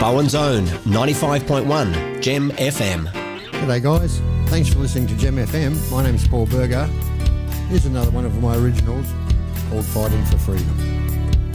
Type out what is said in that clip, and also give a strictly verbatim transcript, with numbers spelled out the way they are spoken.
Bowen's Own ninety-five point one Gem F M. G'day guys, thanks for listening to Gem F M. My name's Paul Berger. Here's another one of my originals called Fighting for Freedom.